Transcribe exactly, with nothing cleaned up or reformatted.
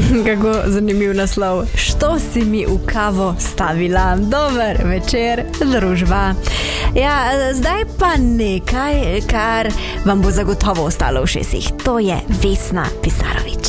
Kako zanimiv naslov. Što si mi v kavo stavila? Dober večer, družba. Ja, zdaj pa nekaj, kar vam bo zagotovo ostalo v šestih. To je Vesna Pisarović.